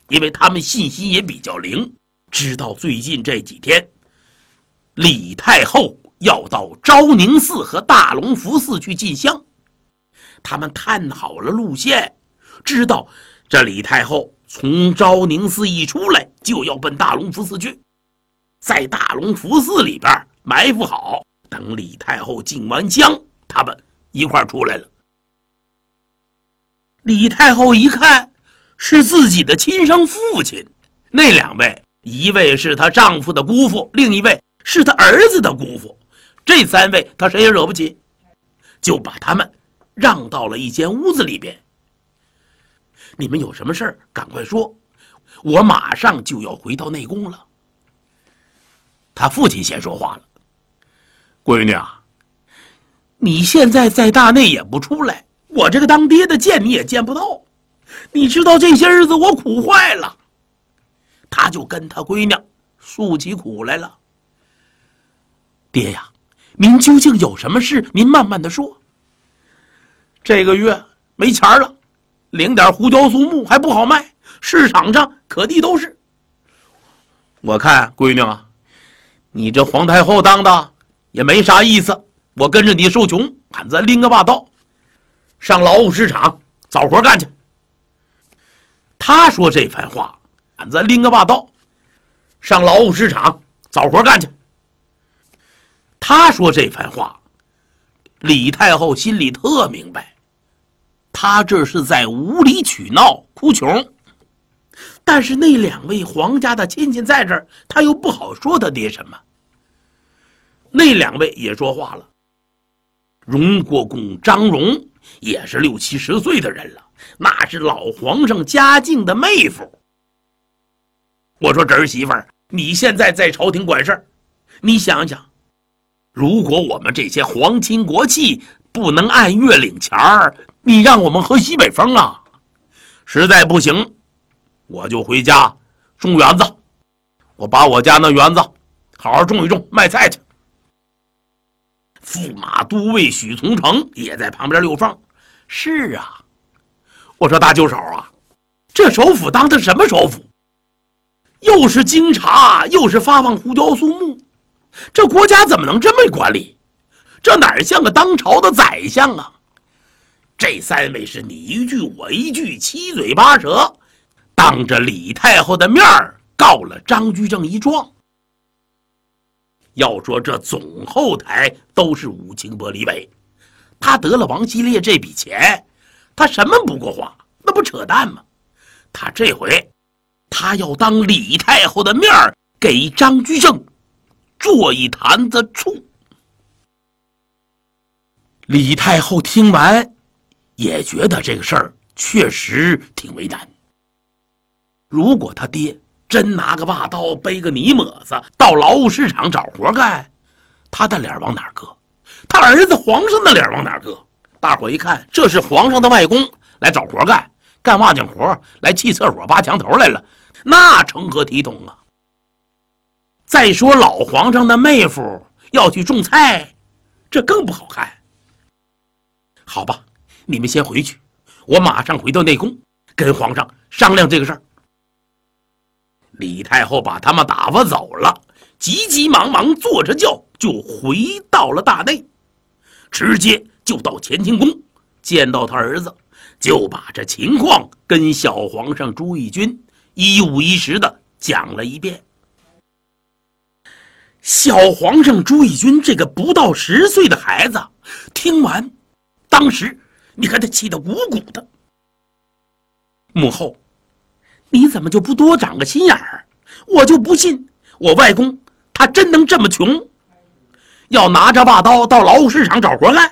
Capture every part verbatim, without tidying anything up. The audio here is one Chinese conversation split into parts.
因为他们信息也比较灵，知道最近这几天李太后要到昭宁寺和大隆福寺去进香。他们探好了路线，知道这李太后从昭宁寺一出来就要奔大隆福寺去，在大隆福寺里边埋伏好，等李太后进完香，他们一块出来了。李太后一看是自己的亲生父亲，那两位，一位是她丈夫的姑父，另一位是她儿子的姑父，这三位她谁也惹不起，就把他们让到了一间屋子里边。你们有什么事儿赶快说，我马上就要回到内宫了。他父亲先说话了：闺女啊，你现在在大内也不出来，我这个当爹的见你也见不到，你知道这些日子我苦坏了。他就跟他闺娘诉起苦来了。爹呀，您究竟有什么事？您慢慢的说。这个月没钱了，领点胡椒素木还不好卖，市场上可地都是。我看闺女啊，你这皇太后当的也没啥意思，我跟着你受穷，俺再拎个把刀上劳务市场找活干去。他说这番话，俺再拎个把刀上劳务市场找活干去。他说这番话，李太后心里特明白，他这是在无理取闹哭穷。但是那两位皇家的亲戚在这儿，他又不好说他爹什么。那两位也说话了。荣国公张荣也是六七十岁的人了，那是老皇上嘉靖的妹夫。我说侄儿媳妇儿，你现在在朝廷管事儿，你想想，如果我们这些皇亲国戚不能按月领钱儿，你让我们喝西北风啊？实在不行，我就回家种园子，我把我家那园子好好种一种，卖菜去。驸马都尉许从成也在旁边溜缝。是啊，我说大舅嫂啊，这首府当的什么首府？又是京察，又是发放胡椒素木，这国家怎么能这么管理？这哪像个当朝的宰相啊？这三位是你一句我一句，七嘴八舌，当着李太后的面告了张居正一状。要说这总后台都是武清伯李伟，他得了王希烈这笔钱，他什么不过话？那不扯淡吗？他这回他要当李太后的面给张居正做一坛子醋。李太后听完也觉得这个事儿确实挺为难。如果他爹真拿个把刀背个泥抹子到劳务市场找活干，他的脸往哪搁？他儿子皇上的脸往哪搁？大伙一看，这是皇上的外公来找活干，干瓦匠活，来砌厕所扒墙头来了，那成何体统啊？再说老皇上的妹夫要去种菜，这更不好看。好吧，你们先回去，我马上回到内宫跟皇上商量这个事儿。李太后把他们打发走了，急急忙忙坐着轿就回到了大内，直接就到乾清宫见到他儿子，就把这情况跟小皇上朱翊钧一五一十的讲了一遍。小皇上朱翊钧这个不到十岁的孩子听完，当时你看他气得鼓鼓的。母后，你怎么就不多长个心眼儿？我就不信我外公他真能这么穷，要拿着把刀到劳务市场找活干。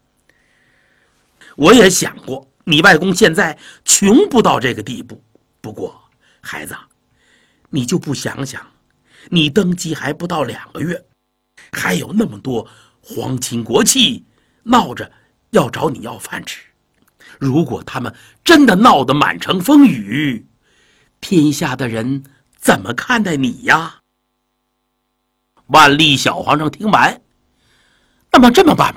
我也想过你外公现在穷不到这个地步，不过孩子，你就不想想，你登基还不到两个月，还有那么多皇亲国戚闹着要找你要饭吃，如果他们真的闹得满城风雨，天下的人怎么看待你呀？万历小皇上听完，那么这么办